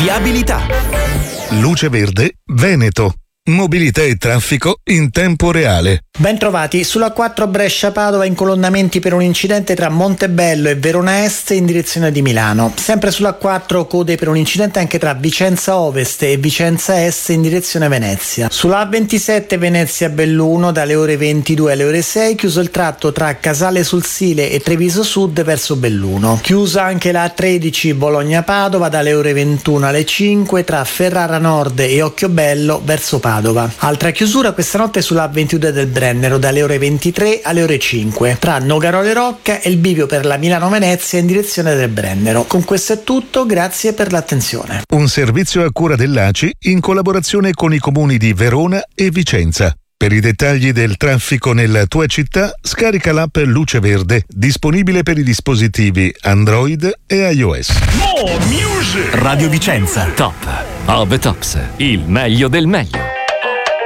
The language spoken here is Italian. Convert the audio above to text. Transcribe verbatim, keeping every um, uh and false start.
Viabilità. Luce Verde Veneto. Mobilità e traffico in tempo reale. Bentrovati sulla quattro Brescia-Padova, incolonnamenti per un incidente tra Montebello e Verona Est in direzione di Milano. Sempre sulla quattro code per un incidente anche tra Vicenza Ovest e Vicenza Est in direzione Venezia. Sulla A ventisette Venezia-Belluno dalle ore ventidue alle ore sei, chiuso il tratto tra Casale sul Sile e Treviso Sud verso Belluno. Chiusa anche la A tredici Bologna-Padova dalle ore ventuno alle cinque tra Ferrara Nord e Occhiobello verso Padova. Altra chiusura questa notte sulla A ventidue del Brennero dalle ore ventitré alle ore cinque tra Nogarole Rocca e il bivio per la Milano-Venezia in direzione del Brennero. Con questo è tutto, grazie per l'attenzione. Un servizio a cura dell'A C I in collaborazione con i comuni di Verona e Vicenza. Per i dettagli del traffico nella tua città, scarica l'app Luce Verde, disponibile per i dispositivi Android e iOS. Radio Vicenza, top of the tops, il meglio del meglio.